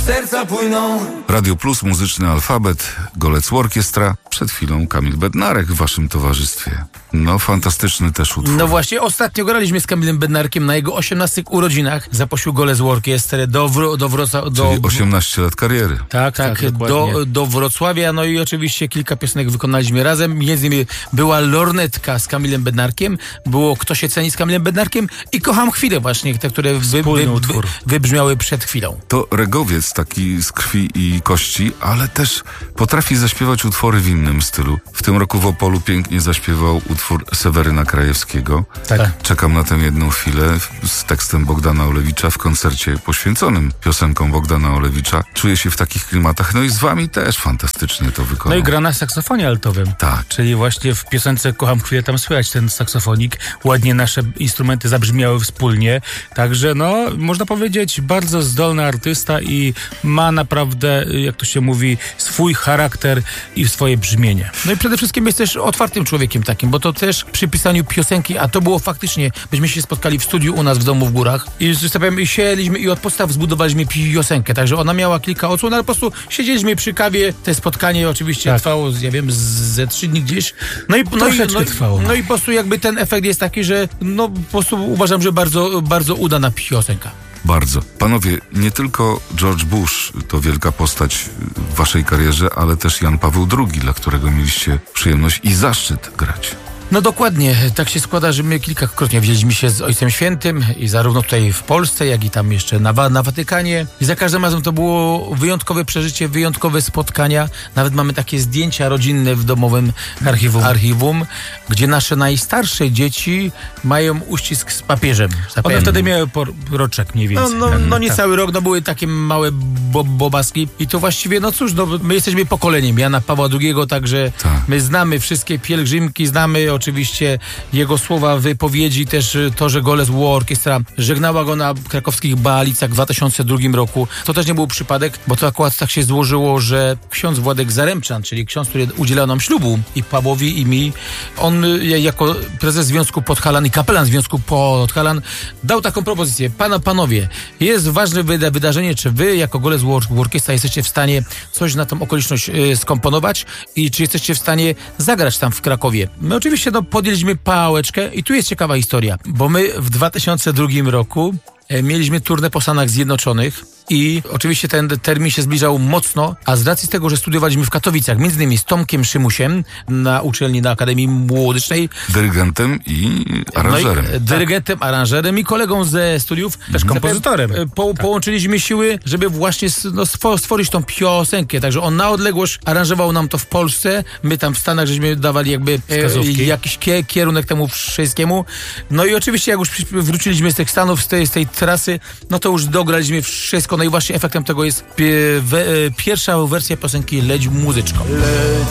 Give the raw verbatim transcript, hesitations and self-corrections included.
serca płyną. Radio Plus, muzyczny alfabet, Golec Orkiestra. Przed chwilą Kamil Bednarek w waszym towarzystwie. No, fantastyczny też utwór. No właśnie, ostatnio graliśmy z Kamilem Bednarkiem na jego osiemnastych urodzinach. Zaprosił Golec Orkiestrę do, Wro, do Wrocławia. Do... Czyli osiemnaście lat kariery. Tak, tak, tak do, do Wrocławia. No i oczywiście kilka piosenek wykonaliśmy razem. Między innymi była Lornetka z Kamilem Bednarkiem, było Kto się ceni z Kamilem Bednarkiem i Kocham chwilę właśnie, te, które wy, wy, wy, wybrzmiały przed chwilą. To regowiec taki z krwi i kości, ale też potrafi zaśpiewać utwory w innym stylu. W tym roku w Opolu pięknie zaśpiewał utwór Seweryna Krajewskiego. Tak. Czekam na tę jedną chwilę z tekstem Bogdana Olewicza w koncercie poświęconym piosenkom Bogdana Olewicza. Czuję się w takich klimatach, no i z wami też fantastycznie to wykonał. No i gra na saksofonie altowym. Tak. Czyli właśnie w piosence Kocham chwilę tam słychać ten saksofonik. Ładnie nasze instrumenty zabrzmiały wspólnie. Także no, można powiedzieć, bardzo zdolny artysta i ma naprawdę, jak to się mówi, swój charakter i swoje brzmienie. No i przede wszystkim jest też otwartym człowiekiem takim, bo to też przy pisaniu piosenki, a to było faktycznie, byśmy się spotkali w studiu u nas w domu w górach i że tak powiem, siedliśmy i od podstaw zbudowaliśmy piosenkę, także ona miała kilka odsłon, ale po prostu siedzieliśmy przy kawie, te spotkanie oczywiście tak. trwało, ja wiem, ze trzy dni gdzieś. No i, no i, no, trwało. no i po prostu jakby ten efekt jest taki, że no po prostu uważam, że bardzo, bardzo udana piosenka. Bardzo. Panowie, nie tylko George Bush to wielka postać w waszej karierze, ale też Jan Paweł drugi, dla którego mieliście przyjemność i zaszczyt grać. No dokładnie, tak się składa, że my kilkakrotnie widzieliśmy się z Ojcem Świętym i zarówno tutaj w Polsce, jak i tam jeszcze na, na Watykanie. I za każdym razem to było wyjątkowe przeżycie, wyjątkowe spotkania. Nawet mamy takie zdjęcia rodzinne w domowym archiwum, archiwum gdzie nasze najstarsze dzieci mają uścisk z papieżem. One wtedy miały por- roczek mniej więcej. No, no, no nie tak. cały rok, no były takie małe bo- bobaski i to właściwie, no cóż, no, my jesteśmy pokoleniem Jana Pawła drugiego, także tak. My znamy wszystkie pielgrzymki, znamy oczywiście jego słowa, wypowiedzi, też to, że Golec Orkiestra żegnała go na krakowskich Baalicach w dwa tysiące drugim roku. To też nie był przypadek, bo to akurat tak się złożyło, że ksiądz Władek Zarębczan, czyli ksiądz, który udzielał nam ślubu i Pawłowi i mi, on jako prezes Związku Podhalan i kapelan Związku Podhalan dał taką propozycję. Pana, panowie, jest ważne wyda- wydarzenie, czy wy jako Golec Orkiestra jesteście w stanie coś na tą okoliczność y, skomponować i czy jesteście w stanie zagrać tam w Krakowie. My oczywiście no, podjęliśmy pałeczkę i tu jest ciekawa historia, bo my w dwa tysiące drugim roku e, mieliśmy turnę po Stanach Zjednoczonych i oczywiście ten termin się zbliżał mocno, a z racji tego, że studiowaliśmy w Katowicach, między innymi z Tomkiem Szymusiem na uczelni na Akademii Młodycznej. Dyrygentem i aranżerem. No i, dyrygentem, aranżerem i kolegą ze studiów. Też kompozytorem. Po, tak. Połączyliśmy siły, żeby właśnie no, stworzyć tą piosenkę. Także on na odległość aranżował nam to w Polsce. My tam w Stanach żeśmy dawali jakby e, jakiś kie, kierunek temu wszystkiemu. No i oczywiście jak już wróciliśmy z tych Stanów, z tej, z tej trasy, no to już dograliśmy wszystko. No i właśnie efektem tego jest pie, we, pierwsza wersja piosenki Leć muzyczką.